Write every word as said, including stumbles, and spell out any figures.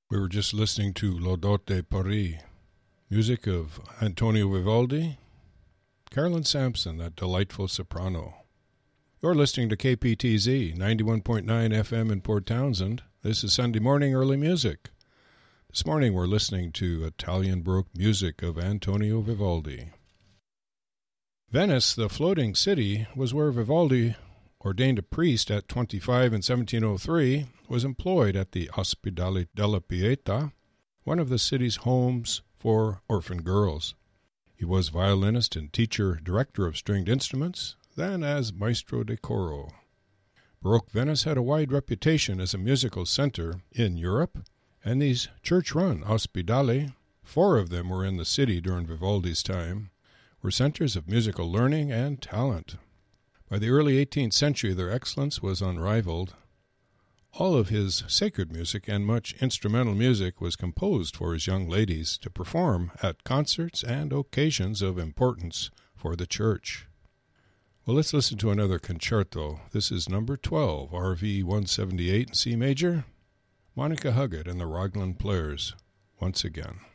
We were just listening to L'Odore Paris, music of Antonio Vivaldi, Carolyn Sampson, that delightful soprano. You're listening to K P T Z, ninety-one point nine F M in Port Townsend. This is Sunday Morning Early Music. This morning we're listening to Italian Baroque music of Antonio Vivaldi. Venice, the floating city, was where Vivaldi, ordained a priest at twenty-five in seventeen oh three, was employed at the Ospedale della Pietà, one of the city's homes for orphan girls. He was violinist and teacher-director of stringed instruments, then as maestro de coro. Baroque Venice had a wide reputation as a musical center in Europe, and these church-run ospedali, four of them were in the city during Vivaldi's time, were centers of musical learning and talent. By the early eighteenth century, their excellence was unrivaled. All of his sacred music and much instrumental music was composed for his young ladies to perform at concerts and occasions of importance for the church. Well, let's listen to another concerto. This is number twelve, R V one seventy-eight in C major. Monica Huggett and the Raglan Players once again.